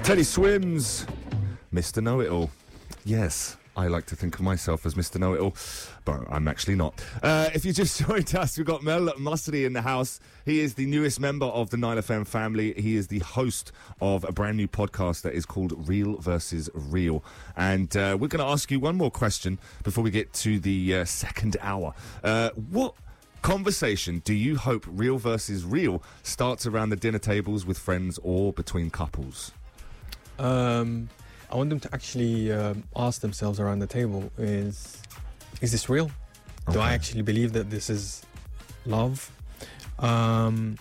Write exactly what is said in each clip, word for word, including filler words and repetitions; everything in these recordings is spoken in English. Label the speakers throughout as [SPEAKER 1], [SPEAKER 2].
[SPEAKER 1] Teddy Swims, Mister Know-It-All. Yes, I like to think of myself as Mister Know-It-All, but I'm actually not. Uh, if you just joined us, we've got Mel Musri in the house. He is the newest member of the Nile F M family. He is the host of a brand new podcast that is called Real versus Real. And uh, we're going to ask you one more question before we get to the uh, second hour. Uh, what conversation do you hope Real versus Real starts around the dinner tables with friends or between couples?
[SPEAKER 2] Um... I want them to actually um, ask themselves around the table, is is this real? Okay. Do I actually believe that this is love? Um,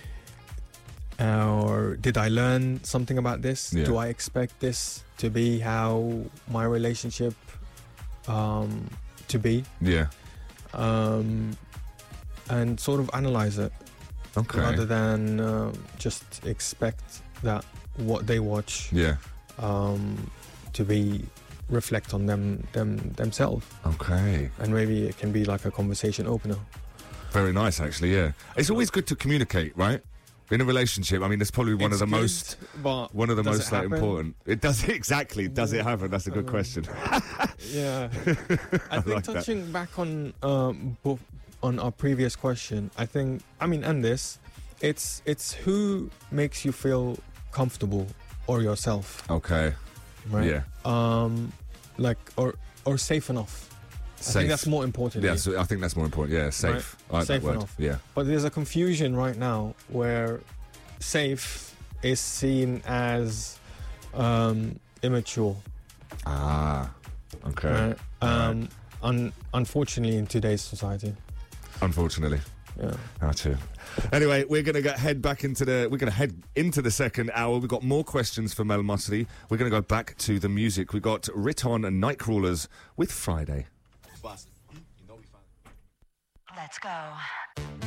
[SPEAKER 2] or did I learn something about this? Yeah. Do I expect this to be how my relationship um, to be?
[SPEAKER 1] Yeah.
[SPEAKER 2] Um, and sort of analyze it.
[SPEAKER 1] Okay.
[SPEAKER 2] Rather than uh, just expect that what they watch...
[SPEAKER 1] Yeah.
[SPEAKER 2] Um, to be reflect on them, them themselves.
[SPEAKER 1] Okay.
[SPEAKER 2] And maybe it can be like a conversation opener.
[SPEAKER 1] Very nice, actually. Yeah. It's always good to communicate, right? In a relationship, I mean, that's probably one
[SPEAKER 2] it's
[SPEAKER 1] of the
[SPEAKER 2] good,
[SPEAKER 1] most one of the most like, important. It does exactly. Does it happen? That's a good um, question.
[SPEAKER 2] Yeah. I, I think like touching that. back on um, on our previous question, I think I mean, and this, it's it's who makes you feel comfortable. Or yourself.
[SPEAKER 1] Okay.
[SPEAKER 2] Right?
[SPEAKER 1] Yeah.
[SPEAKER 2] Um, like, or or safe enough. Safe. I think that's more important.
[SPEAKER 1] Yeah, so I think that's more important. Yeah, safe. Right? I like
[SPEAKER 2] safe
[SPEAKER 1] that word.
[SPEAKER 2] Enough.
[SPEAKER 1] Yeah.
[SPEAKER 2] But there's a confusion right now where safe is seen as um, immature.
[SPEAKER 1] Ah. Okay.
[SPEAKER 2] Right? Um,
[SPEAKER 1] right.
[SPEAKER 2] Un- unfortunately, in today's society.
[SPEAKER 1] Unfortunately.
[SPEAKER 2] Yeah.
[SPEAKER 1] How to. Anyway, we're going to go head back into the we're going to head into the second hour. We've got more questions for Mel Musri. We're going to go back to the music. We got Riton and Nightcrawlers with Friday.
[SPEAKER 3] Let's go.